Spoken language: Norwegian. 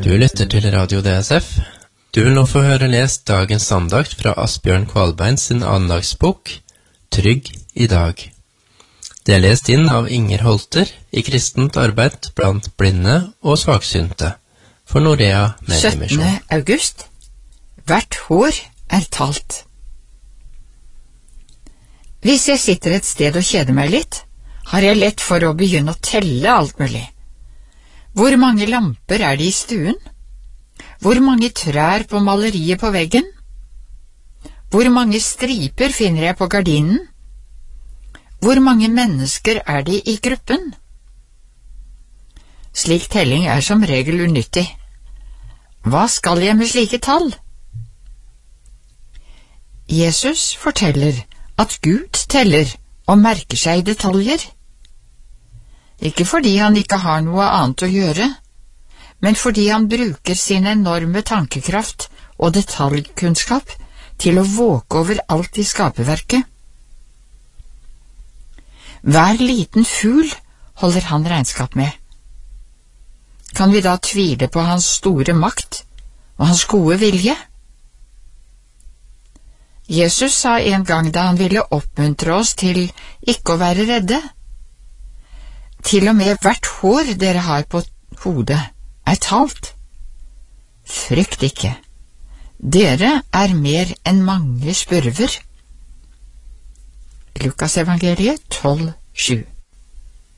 Du lytter til Radio DSF. Du vil nå få høre lest dagens andakt fra Asbjørn Kvalbein sin andagsbok, Trygg i dag. Det er lest inn av Inger Holter i kristent arbeid blant blinde og svaksynte for Norea Mediemisjon. 17. august. Hvert hår er talt. Hvis jeg sitter et sted og kjeder meg litt, har jeg lett for å begynne å telle alt mulig. Hvor mange lamper er det i stuen? Hvor mange trær på maleriet på veggen? Hvor mange striper finner jeg på gardinen? Hvor mange mennesker er det i gruppen? Slik telling er som regel unyttig. Hva skal jeg med slike tall? Jesus forteller at Gud teller og merker seg detaljer. Ikke fordi han ikke har noe annet å gjøre, men fordi han bruker sin enorme tankekraft og detaljkunnskap til å våke over alt i skaperverket. Hver liten fugl holder han regnskap med. Kan vi da tvile på hans store makt og hans gode vilje? Jesus sa en gang da han ville oppmuntre oss til ikke å være redde: til og med hvert hår dere har på hodet er talt. Frykt ikke, dere er mer enn mange spurver. Lukas evangeliet 12:7.